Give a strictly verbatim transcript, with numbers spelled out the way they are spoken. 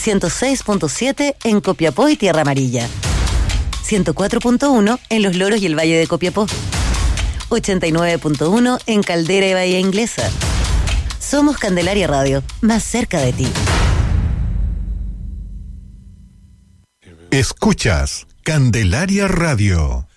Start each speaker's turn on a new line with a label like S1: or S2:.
S1: ciento seis punto siete en Copiapó y Tierra Amarilla, ciento cuatro punto uno en Los Loros y el Valle de Copiapó, ochenta y nueve punto uno en Caldera y Bahía Inglesa. Somos Candelaria Radio, más cerca de ti.
S2: Escuchas Candelaria Radio.